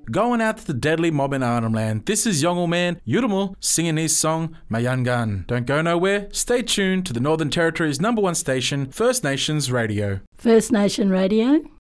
going out to the deadly mob in Arnhem Land. This is young old man Yurumu singing his song Mayangan. Don't go nowhere. Stay tuned to the Northern Territory's #1 station, First Nations Radio. First Nation Radio?